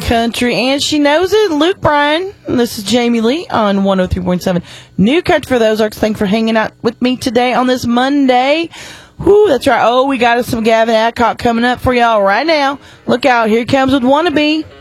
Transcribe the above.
country, and she knows it. Luke Bryan. This is Jamie Lee on 103.7 New Country for the Ozarks. Thanks for hanging out with me today on this Monday. Whoo, that's right. Oh, we got us some Gavin Adcock coming up for y'all right now. Look out. Here he comes with Wannabe.